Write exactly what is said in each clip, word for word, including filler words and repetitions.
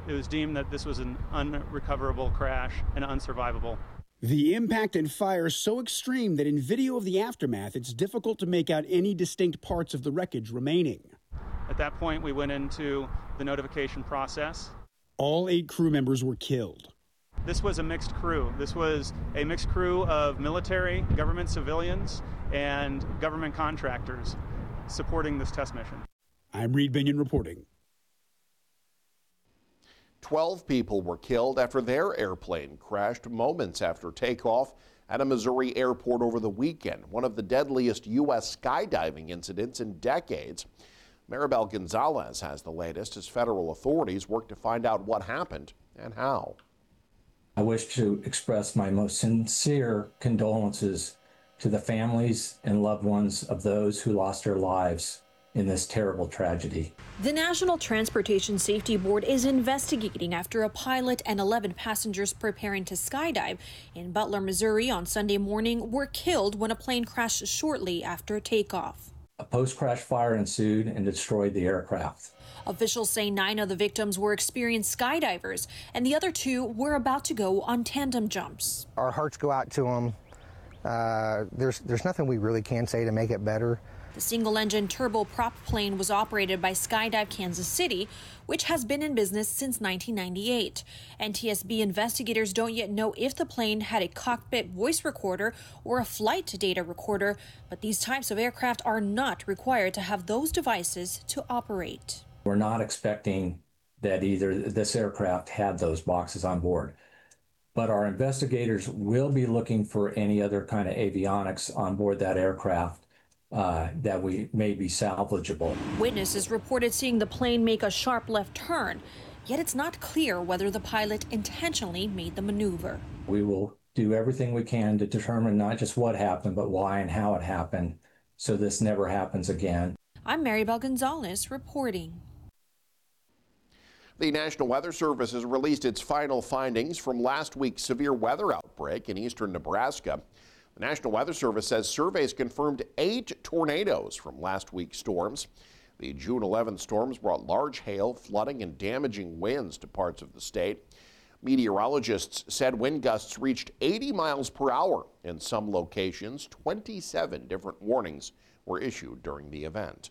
It was deemed that this was an unrecoverable crash and unsurvivable. The impact and fire so extreme that in video of the aftermath, it's difficult to make out any distinct parts of the wreckage remaining. At that point, we went into the notification process. All eight crew members were killed. This was a mixed crew. This was a mixed crew of military, government civilians, and government contractors supporting this test mission. I'm Reed Binion reporting. Twelve people were killed after their airplane crashed moments after takeoff at a Missouri airport over the weekend, one of the deadliest U S skydiving incidents in decades. Maribel Gonzalez has the latest as federal authorities work to find out what happened and how. I wish to express my most sincere condolences to the families and loved ones of those who lost their lives in this terrible tragedy. The National Transportation Safety Board is investigating after a pilot and eleven passengers preparing to skydive in Butler, Missouri on Sunday morning were killed when a plane crashed shortly after takeoff. A post-crash fire ensued and destroyed the aircraft. Officials say nine of the victims were experienced skydivers and the other two were about to go on tandem jumps. Our hearts go out to them. Uh, there's, there's nothing we really can say to make it better. The single-engine turboprop plane was operated by Skydive Kansas City, which has been in business since nineteen ninety-eight. N T S B investigators don't yet know if the plane had a cockpit voice recorder or a flight data recorder, but these types of aircraft are not required to have those devices to operate. We're not expecting that either this aircraft had those boxes on board, but our investigators will be looking for any other kind of avionics on board that aircraft Uh, that we may be salvageable. Witnesses reported seeing the plane make a sharp left turn, yet it's not clear whether the pilot intentionally made the maneuver. We will do everything we can to determine not just what happened, but why and how it happened, so this never happens again. I'm Maribel Gonzalez reporting. The National Weather Service has released its final findings from last week's severe weather outbreak in eastern Nebraska. The National Weather Service says surveys confirmed eight tornadoes from last week's storms. The June eleventh storms brought large hail, flooding, and damaging winds to parts of the state. Meteorologists said wind gusts reached eighty miles per hour in some locations. twenty-seven different warnings were issued during the event.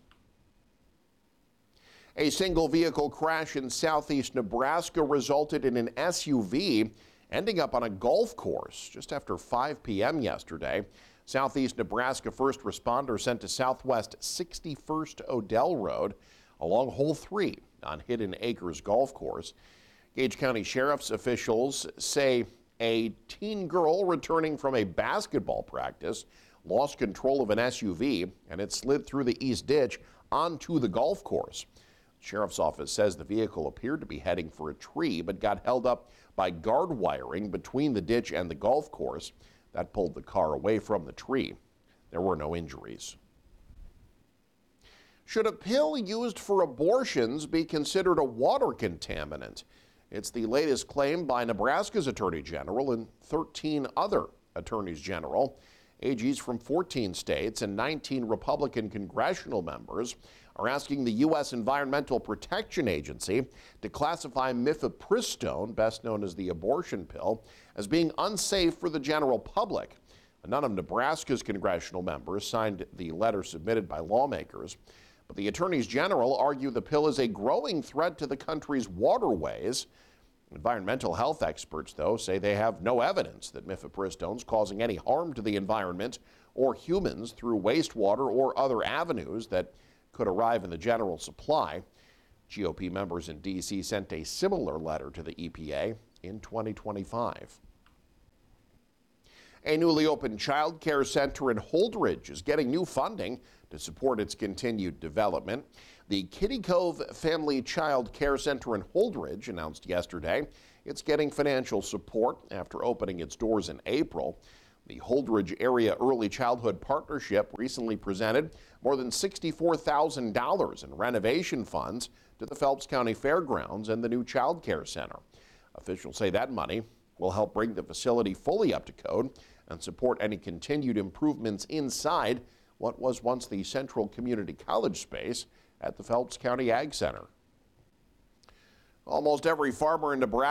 A single vehicle crash in southeast Nebraska resulted in an S U V ending up on a golf course just after five p m yesterday. Southeast Nebraska first responders sent to Southwest sixty-first Odell Road along hole three on Hidden Acres Golf Course. Gage County Sheriff's officials say a teen girl returning from a basketball practice lost control of an S U V and it slid through the east ditch onto the golf course. Sheriff's office says the vehicle appeared to be heading for a tree but got held up by guard wiring between the ditch and the golf course. That pulled the car away from the tree. There were no injuries. Should a pill used for abortions be considered a water contaminant? It's the latest claim by Nebraska's Attorney General and thirteen other attorneys general. A Gs from fourteen states and nineteen Republican congressional members are asking the U S Environmental Protection Agency to classify mifepristone, best known as the abortion pill, as being unsafe for the general public. None of Nebraska's congressional members signed the letter submitted by lawmakers, but the attorneys general argue the pill is a growing threat to the country's waterways. Environmental health experts, though, say they have no evidence that mifepristone is causing any harm to the environment or humans through wastewater or other avenues that could arrive in the general supply. G O P members in D C sent a similar letter to the E P A in twenty twenty-five. A newly opened child care center in Holdridge is getting new funding to support its continued development. The Kitty Cove Family Child Care Center in Holdridge announced yesterday it's getting financial support after opening its doors in April. The Holdridge Area Early Childhood Partnership recently presented more than sixty-four thousand dollars in renovation funds to the Phelps County Fairgrounds and the new Child Care Center. Officials say that money will help bring the facility fully up to code and support any continued improvements inside what was once the Central Community College space at the Phelps County Ag Center. Almost every farmer in Nebraska